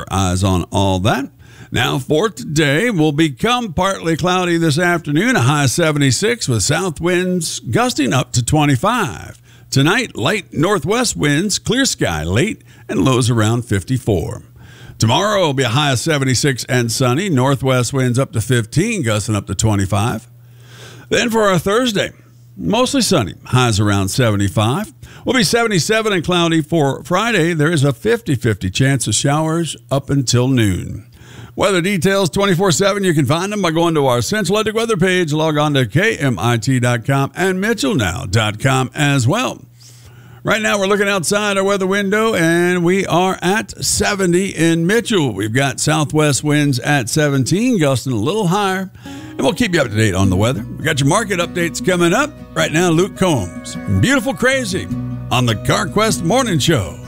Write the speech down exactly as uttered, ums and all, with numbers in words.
eyes on all that. Now for today, will become partly cloudy this afternoon, a high seventy-six with south winds gusting up to twenty-five. Tonight, light northwest winds, clear sky late, and lows around fifty-four. Tomorrow will be a high of seventy-six and sunny, northwest winds up to fifteen, gusting up to twenty-five. Then for our Thursday, mostly sunny, highs around seventy-five. We'll be seventy-seven and cloudy for Friday. There is a fifty-fifty chance of showers up until noon. Weather details twenty-four seven. You can find them by going to our Central Atlantic weather page. Log on to K M I T dot com and Mitchell Now dot com as well. Right now, we're looking outside our weather window, and we are at seventy in Mitchell. We've got southwest winds at seventeen, gusting a little higher. And we'll keep you up to date on the weather. We got your market updates coming up. Right now, Luke Combs, Beautiful Crazy on the CarQuest Morning Show.